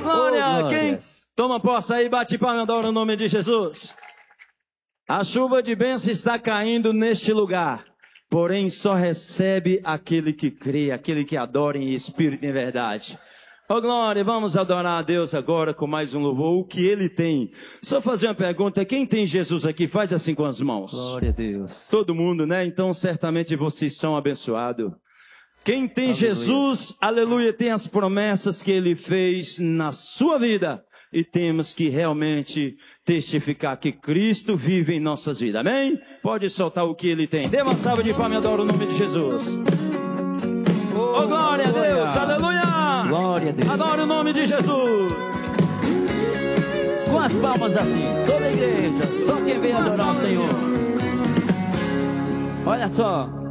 glória! Quem toma posse aí, bate palma, adora o nome de Jesus. A chuva de bênção está caindo neste lugar. Porém, só recebe aquele que crê, aquele que adora em espírito e em verdade. Oh, glória, vamos adorar a Deus agora com mais um louvor, o que Ele tem. Só fazer uma pergunta, quem tem Jesus aqui? Faz assim com as mãos. Glória a Deus. Todo mundo, né? Então, certamente vocês são abençoados. Quem tem aleluia. Jesus, aleluia, tem as promessas que Ele fez na sua vida. E temos que realmente testificar que Cristo vive em nossas vidas. Amém? Pode soltar o que Ele tem. Dê uma salva de palmas e adora o nome de Jesus. Oh, glória a Deus, aleluia! Glória a Deus. Adora o nome de Jesus. Com as palmas assim, toda a igreja, só quem vem adorar o Senhor. Olha só.